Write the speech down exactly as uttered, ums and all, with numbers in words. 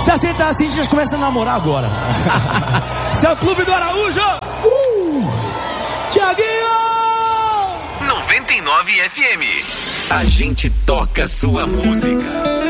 Se aceitar assim, a gente começa a namorar agora. Esse é o Clube do Araújo. Uh! Thiaguinho! noventa e nove F M. A gente toca sua música.